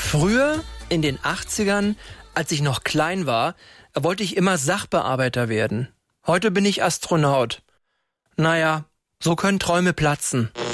Früher, in den 80ern, als ich noch klein war, wollte ich immer Sachbearbeiter werden. Heute bin ich Astronaut. Naja, so können Träume platzen.